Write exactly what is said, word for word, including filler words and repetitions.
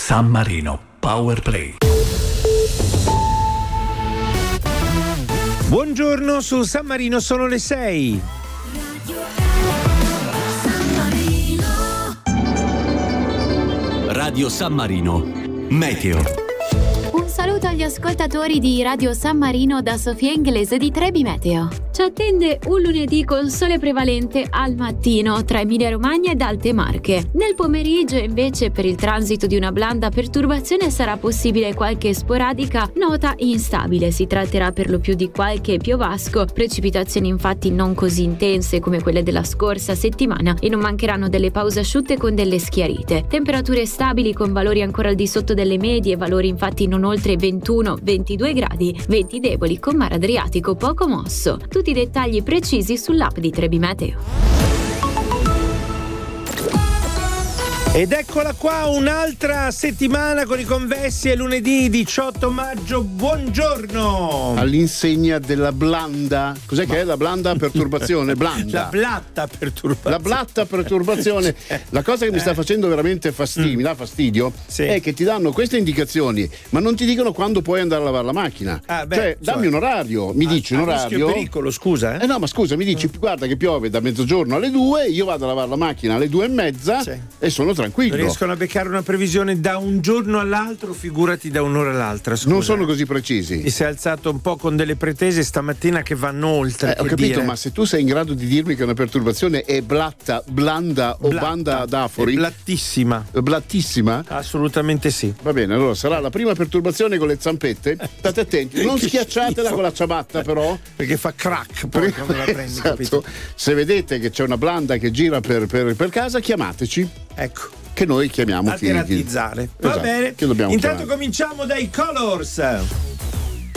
San Marino Power Play. Buongiorno, su San Marino sono le sei. Radio San Marino Meteo. Un saluto agli ascoltatori di Radio San Marino da Sofia Inglese di Trebi Meteo. Ci attende un lunedì con sole prevalente al mattino tra Emilia Romagna ed Alte Marche. Nel pomeriggio invece per il transito di una blanda perturbazione sarà possibile qualche sporadica nota instabile. Si tratterà per lo più di qualche piovasco, precipitazioni infatti non così intense come quelle della scorsa settimana e non mancheranno delle pause asciutte con delle schiarite. Temperature stabili con valori ancora al di sotto delle medie, valori infatti non oltre ventuno ventidue gradi, venti deboli con mare Adriatico poco mosso. Tutti i dettagli precisi sull'app di Trebi Meteo. Ed eccola qua, un'altra settimana con i convessi, è lunedì diciotto maggio, buongiorno! All'insegna della blanda, cos'è Ma... che è la blanda perturbazione? Blanda. La blatta perturbazione. La blatta perturbazione. La cosa che mi sta facendo veramente fastidio, mm. mi dà fastidio, sì. è che ti danno queste indicazioni, ma non ti dicono quando puoi andare a lavare la macchina. Ah, beh, cioè, dammi cioè... un orario, mi a, dici un orario. Rischio pericolo, scusa. Eh? eh no, ma scusa, mi dici, mm. guarda che piove da mezzogiorno alle due, io vado a lavare la macchina alle due e mezza sì. e sono tranquillo. Riescono a beccare una previsione da un giorno all'altro, figurati da un'ora all'altra. Scusa. Non sono così precisi. Ti sei alzato un po' con delle pretese stamattina che vanno oltre. Eh, ho capito, dire. Ma se tu sei in grado di dirmi che una perturbazione è blatta, blanda o blatta, banda d'afori, è blattissima. Blattissima? Assolutamente sì. Va bene, allora sarà la prima perturbazione con le zampette. State attenti, non schiacciatela con la ciabatta, però. Perché fa crack poi quando la prendi. Esatto. Capito? Se vedete che c'è una blanda che gira per, per, per casa, chiamateci. Ecco. Che noi chiamiamo a teratizzare. Va esatto, bene. Che dobbiamo Intanto chiamare. cominciamo dai Colors.